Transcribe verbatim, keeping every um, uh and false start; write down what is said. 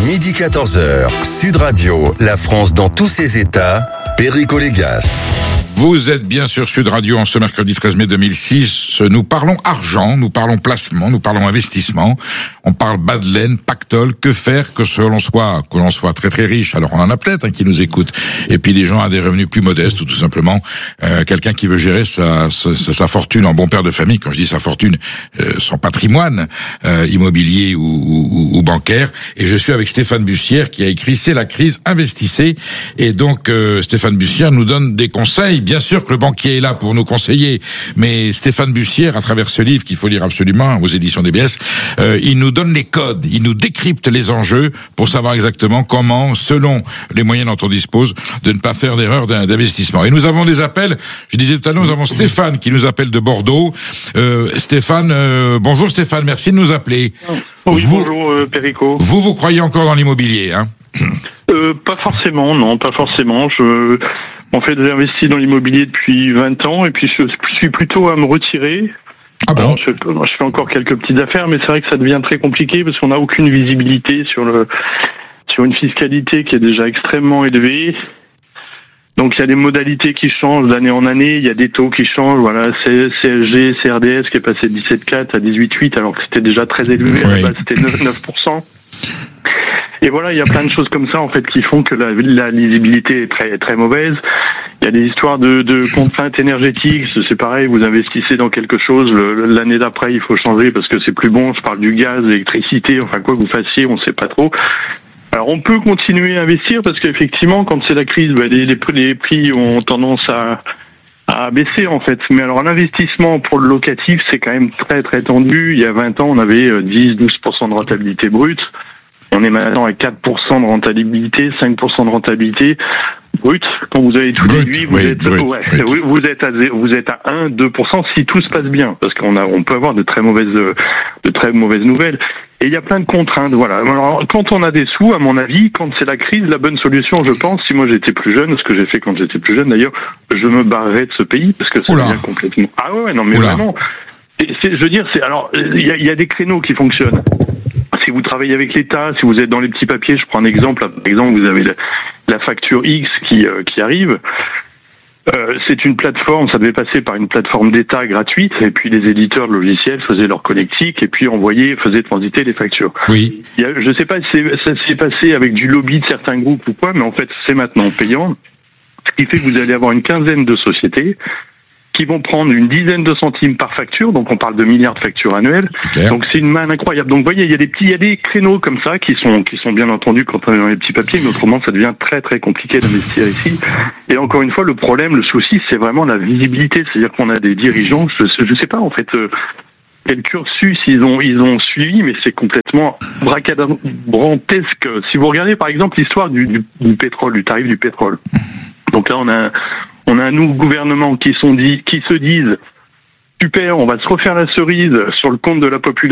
midi quatorze heures, Sud Radio, la France dans tous ses états, Perico Légas. Vous êtes bien sur Sud Radio en ce mercredi treize mai deux mille six. Nous parlons argent, nous parlons placement, nous parlons investissement. On parle bas de laine, pactole. Que faire que ce l'on soit, que l'on soit très très riche. Alors on en a peut-être hein, qui nous écoutent. Et puis des gens à des revenus plus modestes ou tout simplement euh, quelqu'un qui veut gérer sa, sa, sa fortune en bon père de famille. Quand je dis sa fortune, euh, son patrimoine euh, immobilier ou, ou, ou bancaire. Et je suis avec Stéphane Bussière qui a écrit C'est la crise, investissez. Et donc euh, Stéphane Bussière nous donne des conseils. Bien sûr que le banquier est là pour nous conseiller, mais Stéphane Bussière, à travers ce livre qu'il faut lire absolument aux éditions D B S, euh, il nous donne les codes, il nous décrypte les enjeux pour savoir exactement comment, selon les moyens dont on dispose, de ne pas faire d'erreur d'investissement. Et nous avons des appels, je disais tout à l'heure, nous avons Stéphane qui nous appelle de Bordeaux. Euh, Stéphane, euh, bonjour Stéphane, merci de nous appeler. Oui, vous, bonjour euh, Perico. Vous, vous croyez encore dans l'immobilier, hein? Euh, pas forcément, non, pas forcément. Je, en fait, j'ai investi dans l'immobilier depuis vingt ans et puis je suis plutôt à me retirer. Ah bon? Alors, je, je fais encore quelques petites affaires, mais c'est vrai que ça devient très compliqué parce qu'on n'a aucune visibilité sur le, sur une fiscalité qui est déjà extrêmement élevée. Donc il y a des modalités qui changent d'année en année, il y a des taux qui changent, voilà, C S G, C R D S qui est passé de dix-sept virgule quatre à dix-huit virgule huit alors que c'était déjà très élevé, oui. À la base c'était neuf pour cent. Et voilà, il y a plein de choses comme ça en fait qui font que la, la lisibilité est très très mauvaise. Il y a des histoires de, de contraintes énergétiques, c'est pareil, vous investissez dans quelque chose, le, l'année d'après il faut changer parce que c'est plus bon, je parle du gaz, l'électricité, enfin quoi que vous fassiez, on ne sait pas trop. Alors on peut continuer à investir parce qu'effectivement quand c'est la crise, bah, les, les, les prix ont tendance à, à baisser en fait. Mais alors l'investissement pour le locatif c'est quand même très très tendu. Il y a vingt ans on avait dix à douze pour cent de rentabilité brute. On est maintenant à quatre pour cent de rentabilité, cinq pour cent de rentabilité brute. Quand vous avez tout déduit, vous, oui, êtes, brut, ouais, brut. vous êtes à vous êtes à un à deux pour cent si tout se passe bien, parce qu'on a on peut avoir de très mauvaises de très mauvaises nouvelles. Et il y a plein de contraintes, voilà. Alors quand on a des sous, à mon avis, quand c'est la crise, la bonne solution, je pense, si moi j'étais plus jeune, ce que j'ai fait quand j'étais plus jeune d'ailleurs, je me barrerais de ce pays parce que ça Oula. devient complètement. Ah ouais, non mais Oula. vraiment. Et c'est, je veux dire, c'est alors il y a, il y a des créneaux qui fonctionnent. Si vous travaillez avec l'État, si vous êtes dans les petits papiers, je prends un exemple. Par exemple, vous avez la, la facture X qui euh, qui arrive. Euh, c'est une plateforme, ça devait passer par une plateforme d'État gratuite, et puis les éditeurs de logiciels faisaient leur connectique et puis envoyaient, faisaient transiter les factures. Oui. Il y a, je sais pas si ça s'est passé avec du lobby de certains groupes ou quoi, mais en fait c'est maintenant payant. Ce qui fait que vous allez avoir une quinzaine de sociétés qui vont prendre une dizaine de centimes par facture, donc on parle de milliards de factures annuelles. Super. Donc c'est une manne incroyable. Donc vous voyez, il y a des petits, il y a des créneaux comme ça qui sont qui sont bien entendu quand on est dans les petits papiers, mais autrement ça devient très très compliqué d'investir ici. Et encore une fois, le problème, le souci, c'est vraiment la visibilité, c'est-à-dire qu'on a des dirigeants, je je sais pas en fait. Euh, Quel cursus ils ont ils ont suivi, mais c'est complètement bracadabrantesque. Si vous regardez par exemple l'histoire du, du, du pétrole, du tarif du pétrole. Donc là on a on a un nouveau gouvernement qui sont dit qui se disent super, on va se refaire la cerise sur le compte de la population.